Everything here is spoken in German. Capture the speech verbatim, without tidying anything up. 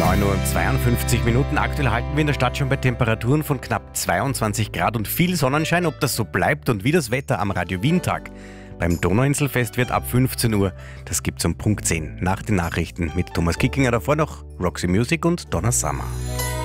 neun Uhr und zweiundfünfzig Minuten. Aktuell halten wir in der Stadt schon bei Temperaturen von knapp zweiundzwanzig Grad und viel Sonnenschein. Ob das so bleibt und wie das Wetter am Radio Wien-Tag beim Donauinselfest wird ab fünfzehn Uhr. Das gibt's um Punkt zehn nach den Nachrichten mit Thomas Kickinger. Davor noch Roxy Music und Donna Summer.